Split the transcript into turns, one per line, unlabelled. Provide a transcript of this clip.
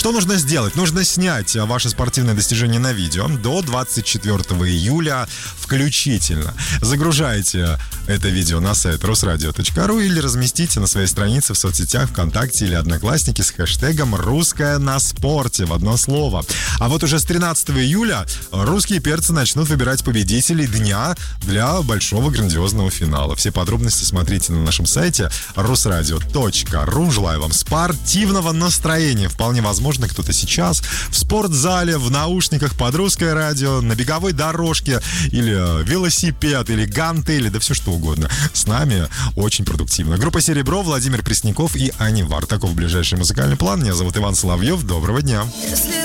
Что нужно сделать? Нужно снять ваши спортивные достижения на видео до 24 июля включительно. Загружайте это видео на сайт rusradio.ru или разместите на своей странице в соцсетях ВКонтакте или Одноклассники с хэштегом «Русская на спорте» в одно слово. А вот уже с 13 июля русские перцы начнут выбирать победителей дня для большого грандиозного финала. Все подробности смотрите на нашем сайте rusradio.ru. Желаю вам спортивного настроения. Вполне возможно, кто-то сейчас в спортзале, в наушниках под русское радио, на беговой дорожке или велосипед, или гантели, да все что угодно. С нами очень продуктивно. Группа «Серебро», Владимир Пресняков и Анивар. Таков ближайший музыкальный план. Меня зовут Иван Соловьев. Доброго дня.